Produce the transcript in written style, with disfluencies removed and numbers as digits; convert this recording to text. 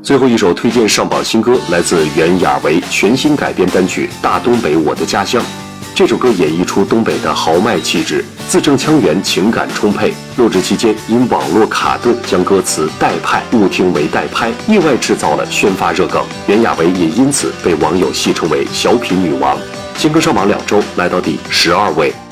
最后一首推荐上榜新歌来自袁娅维全新改编单曲《大东北我的家乡》。这首歌演绎出东北的豪迈气质，字正腔圆，情感充沛。录制期间因网络卡顿，将歌词代拍误听为代拍，意外制造了宣发热梗。袁娅维也因此被网友戏称为小品女王。新歌上榜2周，来到第12位。